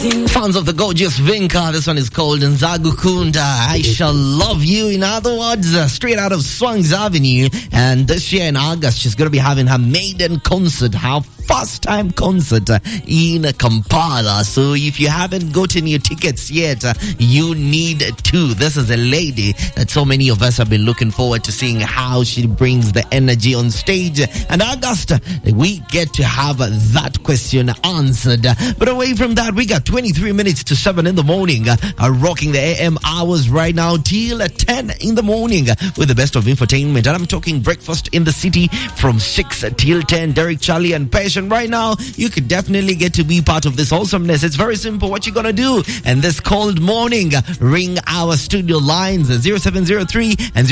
Fans of the gorgeous Vinka, this one is called Nzagu Kunda, I Shall Love You. In other words, straight out of Swangs Avenue. And this year in August, she's going to be having her maiden concert, her first time concert in Kampala. So if you haven't gotten your tickets yet, you need to. This is a lady that so many of us have been looking forward to seeing how she brings the energy on stage. And August, we get to have that question answered. But away from that, we got 23 minutes to 7 in the morning, rocking the AM hours right now till 10 in the morning with the best of infotainment. And I'm talking breakfast in the city from 6 till 10. Derek, Charlie, and Passion. Right now, you could definitely get to be part of this awesomeness. It's very simple. What you're gonna do, and this cold morning, ring our studio lines 0703 and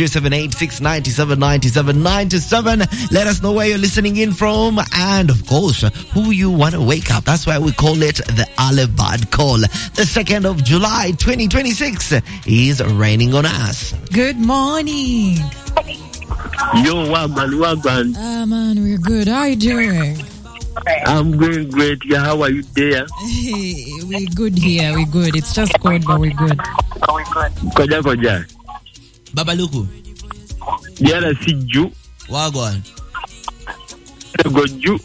0786979797. Let us know where you're listening in from, and of course, who you want to wake up. That's why we call it the early bird call. The 2nd of July 2026 is raining on us. Good morning. Yo, Wagwan. Man, we're good. How are you doing? I'm doing great. Yeah, how are you there? Hey, we're good here. We're good. It's just cold, but we're good. Koja. Babaluku. Yala Siju. Wagwan. Goju.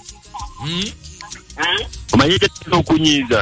Mayete no kunyiza.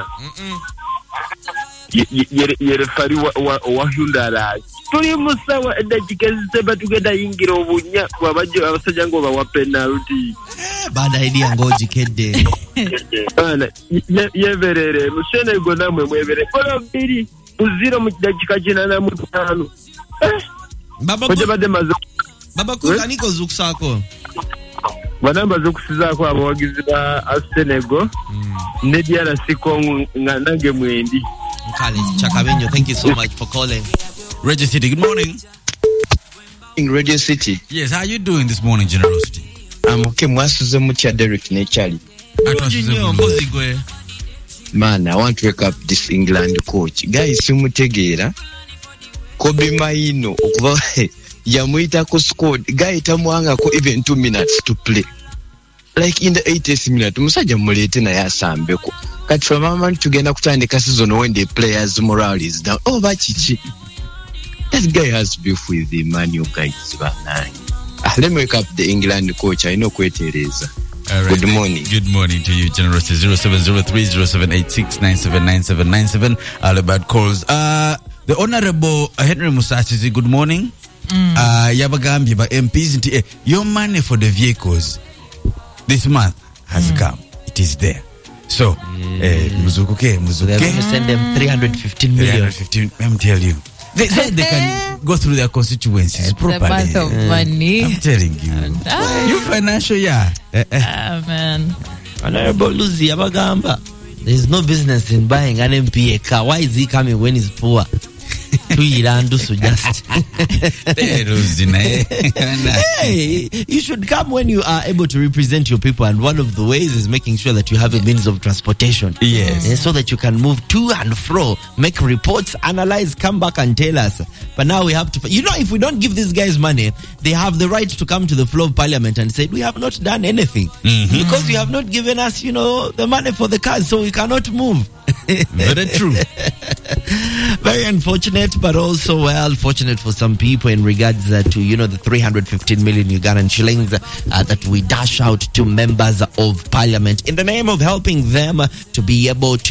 Yerefari wa Hyundai. Tuli musawa edakika ziseba tugenda yingira obunya wabaje abasajja ngo bawa penalty. Bada idea ngoji kedde. Ana yeverere musene go namwe mwevere. Kola mbiri uzira mu dakika kinana mu 5. Baba kula niko zukusako. Banamba zukusizako abawagizi ba Senegal. Nediala siko nange mwendi. Kale Chakabenyo, thank you so much for calling. Radio City, good morning. In Radio City. Yes, how are you doing this morning, Generosity? I'm okay. Mwasuze mucha Derek ne Charlie. Man, I want to wake up this England coach. Guys, simutegeera. Kobe Maino okuva yamuita ku squad. Guy tamuanga ko even 2 minutes to play. Like in the 80th minute, musajja mulete na yasambeko. Kati from moment tugenda kutandika season when the players morale is down. Oh, bachichi. That guy has beef with the man, you guys. Let me wake up the England coach. I know Kwetereza. Right. Good morning. Good morning to you, Generosity. 0703-0786-979797. All about calls. The Honorable Henry Musachizi, good morning. Yabagambi by MPs. Your money for the vehicles this month has come. It is there. So, Muzuke. They're going to send them 315 million. 315, let me tell you. They can go through their constituencies properly. The month of money. I'm telling you. You financial year. Man. Honorable Luzi Abagamba. There's no business in buying an MPA car. Why is he coming when he's poor? Hey, you should come when you are able to represent your people, and one of the ways is making sure that you have a means of transportation. Yes. So that you can move to and fro, make reports, analyze, come back and tell us. But now we have to, if we don't give these guys money, they have the right to come to the floor of parliament and say, we have not done anything. Because you have not given us, the money for the cars, so we cannot move. Very true. Very unfortunate, but also fortunate for some people in regards to the 315 million Ugandan shillings that we dash out to members of parliament in the name of helping them to be able to